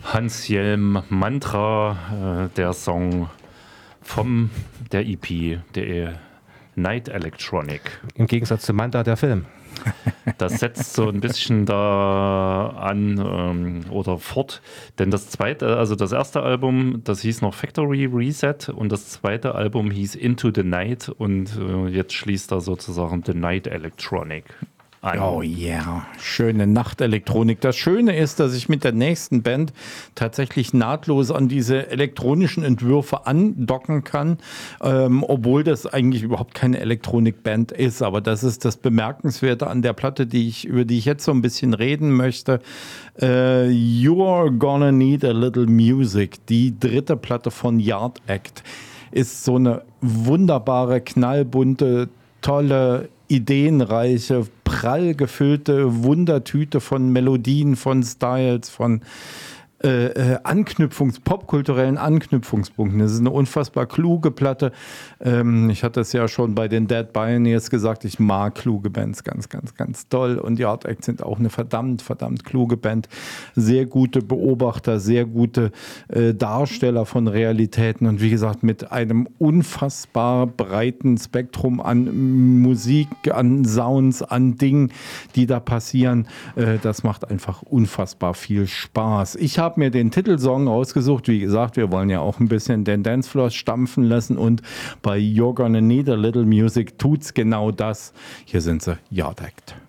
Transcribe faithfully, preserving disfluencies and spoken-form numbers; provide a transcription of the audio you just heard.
Hans-Jelm Mantra, äh, der Song vom der E P, der Night Electronic. Im Gegensatz zu Manta, der Film. Das setzt so ein bisschen da an ähm, oder fort, denn das zweite, also das erste Album, das hieß noch Factory Reset und das zweite Album hieß Into the Night und äh, jetzt schließt da sozusagen The Night Electronic an. Oh yeah, schöne Nachtelektronik. Das Schöne ist, dass ich mit der nächsten Band tatsächlich nahtlos an diese elektronischen Entwürfe andocken kann, ähm, obwohl das eigentlich überhaupt keine Elektronikband ist. Aber das ist das Bemerkenswerte an der Platte, die ich, über die ich jetzt so ein bisschen reden möchte. Äh, You're Gonna Need a Little Music, die dritte Platte von Yard Act, ist so eine wunderbare, knallbunte, tolle, ideenreiche, prall gefüllte Wundertüte von Melodien, von Styles, von äh, äh, Anknüpfungs-, popkulturellen Anknüpfungspunkten. Das ist eine unfassbar kluge Platte. Ähm, ich hatte es ja schon bei den Dead Pioneers gesagt, ich mag kluge Bands ganz, ganz, ganz toll. Und die Yard Act sind auch eine verdammt, verdammt kluge Band. Sehr gute Beobachter, sehr gute äh, Darsteller von Realitäten und wie gesagt mit einem unfassbar breiten Spektrum an Musik, an Sounds, an Dingen, die da passieren. Äh, das macht einfach unfassbar viel Spaß. Ich habe mir den Titelsong rausgesucht. Wie gesagt, wir wollen ja auch ein bisschen den Dancefloor stampfen lassen und bei You're Gonna Need a Little Music tut's genau das. Hier sind sie, Yard Act.